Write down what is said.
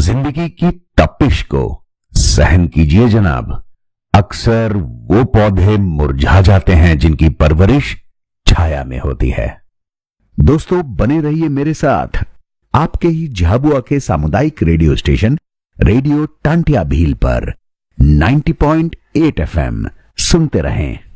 जिंदगी की तपिश को सहन कीजिए जनाब। अक्सर वो पौधे मुरझा जाते हैं जिनकी परवरिश छाया में होती है। दोस्तों, बने रहिए मेरे साथ आपके ही झाबुआ के सामुदायिक radio station radio Tantia Bhil पर 90.8 FM सुनते रहें।